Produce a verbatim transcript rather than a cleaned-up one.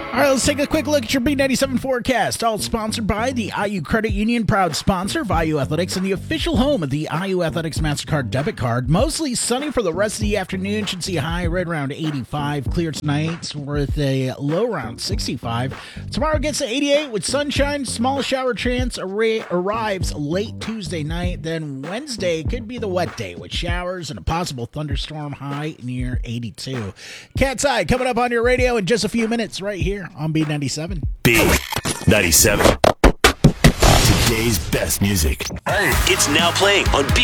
All right, let's take a quick look at your B ninety-seven forecast. All sponsored by the I U Credit Union, proud sponsor of I U Athletics and the official home of the I U Athletics MasterCard debit card. Mostly sunny for the rest of the afternoon. Should see a high right around eighty-five. Clear tonight with a low around sixty-five. Tomorrow gets to eighty-eight with sunshine. Small shower chance array arrives late Tuesday night. Then Wednesday could be the wet day with showers and a possible thunderstorm, high near eighty-two. Cat's Eye coming up on your radio in just a few minutes right here on B ninety-seven. B ninety-seven. Today's best music. It's now playing on B